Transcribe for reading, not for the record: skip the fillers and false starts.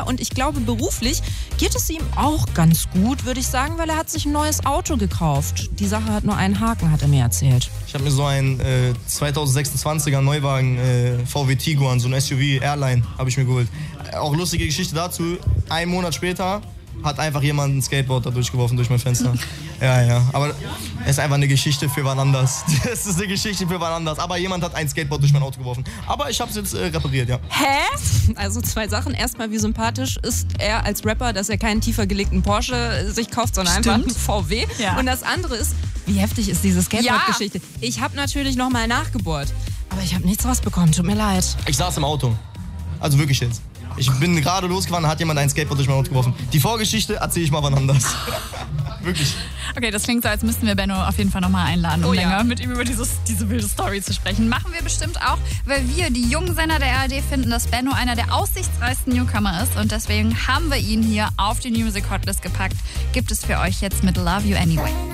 und ich glaube, beruflich geht es ihm auch ganz gut, würde ich sagen, weil er hat sich ein neues Auto gekauft. Die Sache hat nur einen Haken, hat er mir erzählt. Ich habe mir so einen 2026er Neuwagen VW Tiguan, so ein SUV Airline, habe ich mir geholt. Auch lustige Geschichte dazu, einen Monat später hat einfach jemand ein Skateboard da durchgeworfen durch mein Fenster. Ja, aber es ist einfach eine Geschichte für wann anders. Das ist eine Geschichte für wann anders. Aber jemand hat ein Skateboard durch mein Auto geworfen. Aber ich habe es jetzt repariert, ja. Hä? Also 2 Sachen. Erstmal, wie sympathisch ist er als Rapper, dass er keinen tiefer gelegten Porsche sich kauft, sondern einfach einen VW. Ja. Und das andere ist, wie heftig ist diese Skateboard-Geschichte? Ja. Ich habe natürlich nochmal nachgebohrt, aber ich habe nichts rausbekommen. Tut mir leid. Ich saß im Auto. Also wirklich jetzt. Ich bin gerade losgefahren, hat jemand ein Skateboard durch mein Auto geworfen. Die Vorgeschichte erzähle ich mal wann anders. Wirklich. Okay, das klingt so, als müssten wir Benno auf jeden Fall nochmal einladen, um länger mit ihm über diese wilde Story zu sprechen. Machen wir bestimmt auch, weil wir, die jungen Sender der ARD, finden, dass Benno einer der aussichtsreichsten Newcomer ist. Und deswegen haben wir ihn hier auf die New Music Hotlist gepackt. Gibt es für euch jetzt mit Love You Anyway.